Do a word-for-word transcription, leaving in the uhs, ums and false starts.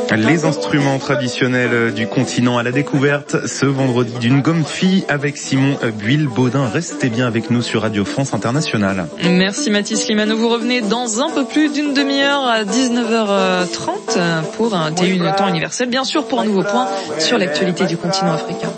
Les instruments traditionnels du continent à la découverte ce vendredi d'une gomme fille avec Simon Buil-Baudin. Restez bien avec nous sur Radio France Internationale. Merci Mathis Limano. Vous revenez dans un peu plus d'une demi-heure à dix-neuf heures trente pour un T U Temps universel, bien sûr, pour un nouveau point sur l'actualité du continent africain.